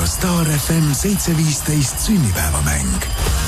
Star FM 715 sünnipäevamäng.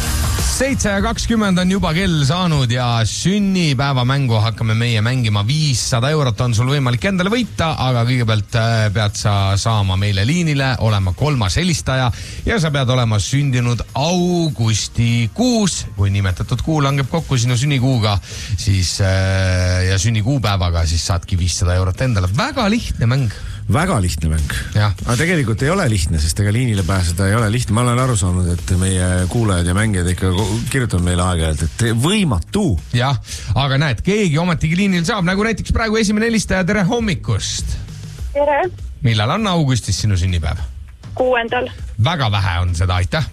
7:20 on juba kell saanud ja sünnipäevamängu hakkame meie mängima. 500 eurot on sul võimalik endale võita, aga kõigepealt pead sa saama meile liinile, olema 3. helistaja ja sa pead olema sündinud augustikuus. Kui nimetatud kuu langeb kokku sinu sünnikuuga siis, ja sünnikuupäevaga, siis saadki 500 eurot endale. Väga lihtne mäng. Väga lihtne mäng. Aga tegelikult ei ole lihtne, sest ega liinile pääseda ei ole lihtne. Ma olen aru saanud, et meie kuulajad ja mängijad ikka kirjutavad meile aeg-ajalt, et võimatu. Jah, aga näed, keegi ometigi liinil saab, nagu näiteks praegu esimene helistaja. Tere hommikust! Tere! Millal on augustis sinu sünnipäev? 6. Väga vähe on seda, aitäh!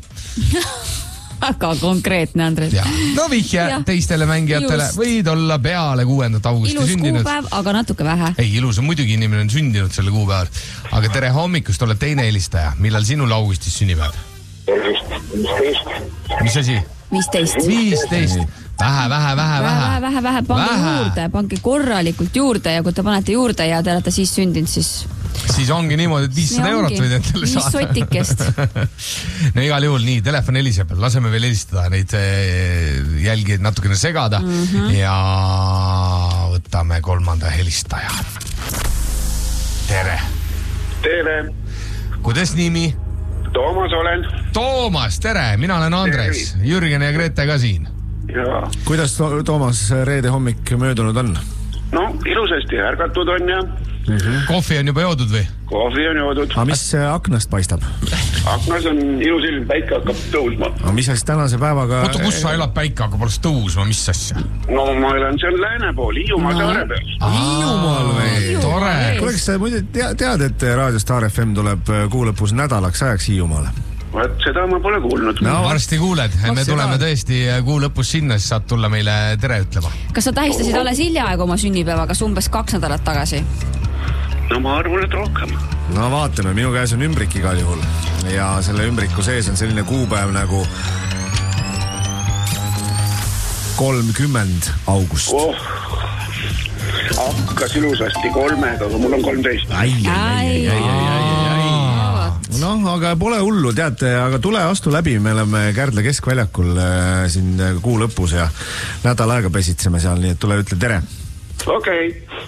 Väga konkreetne, Andres. No vihje teistele mängijatele. Võid olla peale 6. augusti ilus sündinud. Ilus kuupäev, aga natuke vähe. Ei, ilus on muidugi, inimene on sündinud selle kuupäeval. Aga tere hommikust, oled teine helistaja. Millal sinul augustis sünnipäev? 15. Mis asi? 15. 15. Vähe. Pange korralikult juurde ja kui te panete juurde ja te olete siis sündinud, siis ongi niimoodi, et 500 eurot võid endale saada. 5 sotikest. No igal juhul nii, telefon heliseb, laseme veel helistada, neid jälgijaid natukene segada ja võtame 3. helistaja. Tere. Tere. Kuidas nimi? Toomas olen. Toomas, tere, mina olen Andres. Jürgen ja Grete ka siin. Ja. Kuidas Toomas reede hommik möödunud on? No, ilusasti ärgatud on ja... Kohvi on juba joodud või? Kohvi on joodud. Aga mis aknast paistab? Aknas on ilus ilm, päike hakkab tõusma. Aga mis siis tänase päevaga... Oota, kus sa elad, päike hakkab alles tõusma, mis asja? No ma elan seal lääne pool, Hiiumaa saare peal. Hiiumaal või? Tore. Kuuleks, sa muidu tead, et Radio Star FM tuleb kuu lõpus nädalaks ajaks Hiiumaale? Vaat seda ma pole kuulnud. No, varsti kuuled. Me tuleme tõesti kuu lõpus sinna, siis saad tulla meile tere ütlema. Kas sa tähistasid alles hiljaaegu oma sünnipäeva, kas umbes 2 nädalat tagasi? No ma arvan, et rohkem. No vaatame, minu käes on ümbrik igal juhul. Ja selle ümbriku sees on selline kuupäev nagu 30. august. Hakkas ilusasti 3, aga mul on 13. Noh, aga pole hullu, teate, aga tule astu läbi, me oleme Kärdla keskväljakul siin kuu lõpus ja nädal aega pesitseme seal, nii et tule ütle tere. Okei.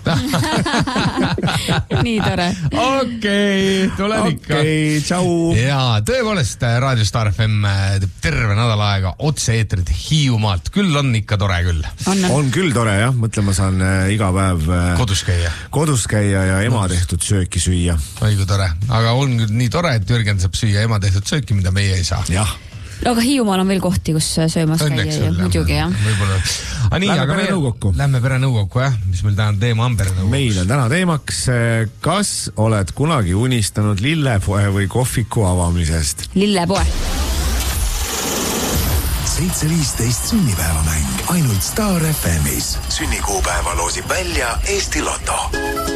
Nii tore. Okei, tulen ikka. Okei, tšau. Ja tõepoolest Radio Star FM teeb terve nädal aega otse-eetrid Hiiumaalt. Küll on ikka tore küll. On küll tore, jah. Mõtle, ma saan iga päev kodus käia ja ema tehtud sööki süüa. Õigu tore. Aga on küll nii tore, et Jürgen saab süüa ema tehtud sööki, mida meie ei saa. Jah. No, aga Hiiumaal on veel kohti, kus söömas käia. Muidugi, jah. Lähme perenõukokku, jah. Mis meil täna teema on perenõukogus? Meil on täna teemaks, kas oled kunagi unistanud lillepoe või kohviku avamisest? Lillepoe. 715 sünnipäevamäng ainult Star FM'is. Sünnikuupäeva loosib välja Eesti Loto.